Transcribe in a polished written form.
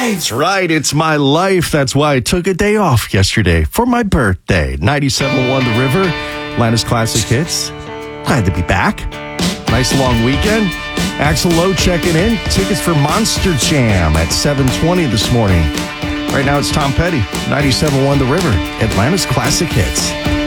That's right. It's my life. That's why I took a day off yesterday for my birthday. 97.1 The River, Atlanta's Classic Hits. Glad to be back. Nice long weekend. Axl Lowe checking in. Tickets for Monster Jam at 7:20 this morning. Right now it's Tom Petty, 97.1 The River, Atlanta's Classic Hits.